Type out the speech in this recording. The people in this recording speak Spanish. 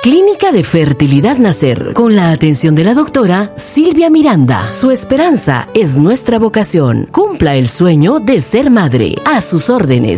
Clínica de Fertilidad Nacer, con la atención de la doctora Silvia Miranda. Su esperanza es nuestra vocación. Cumpla el sueño de ser madre. A sus órdenes,